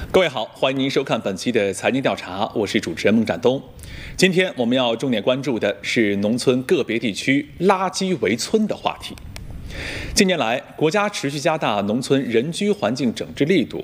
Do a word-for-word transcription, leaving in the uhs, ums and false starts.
各位好，欢迎您收看本期的财经调查，我是主持人孟展东。今天我们要重点关注的是农村个别地区垃圾围村的话题。近年来，国家持续加大农村人居环境整治力度，